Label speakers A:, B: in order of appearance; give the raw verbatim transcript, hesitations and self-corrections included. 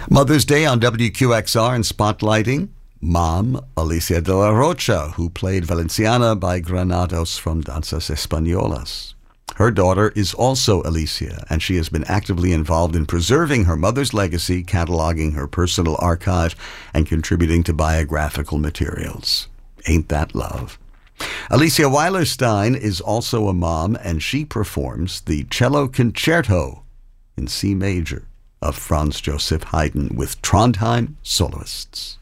A: Mother's Day on W Q X R and spotlighting Mom Alicia de la Rocha, who played Valenciana by Granados from Danzas Españolas. Her daughter is also Alicia, and she has been actively involved in preserving her mother's legacy, cataloging her personal archive, and contributing to biographical materials. Ain't that love? Alicia Weilerstein is also a mom, and she performs the cello concerto in C major of Franz Joseph Haydn with Trondheim soloists.